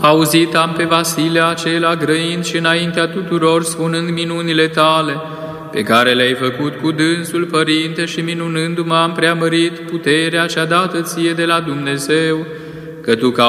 Auzit am pe Vasile acela grăind și înaintea tuturor spunând minunile tale, pe care le-ai făcut cu dânsul, Părinte, și minunându-mă am preamărit puterea cea dată ție de la Dumnezeu, că tu ca